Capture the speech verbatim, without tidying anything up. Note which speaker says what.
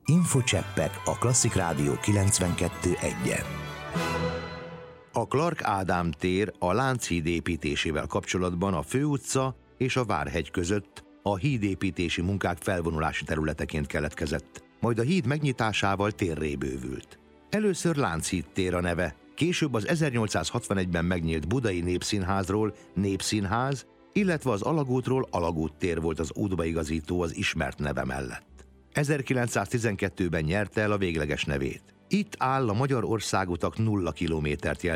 Speaker 1: Infocseppek a Klasszik Rádió kilencvenkettő egyen. A Clark Ádám tér a Lánchíd építésével kapcsolatban a Főutca és a Várhegy között a hídépítési munkák felvonulási területeként keletkezett, majd a híd megnyitásával térré bővült. Először Lánchíd tér a neve, később az ezernyolcszázhatvanegyben megnyílt Budai Népszínházról Népszínház, illetve az Alagútról Alagút tér volt az útbaigazító az ismert neve mellett. ezerkilencszáztizenkettőben nyerte el a végleges nevét. Itt áll a Magyar Országutak nulla kilométert jelző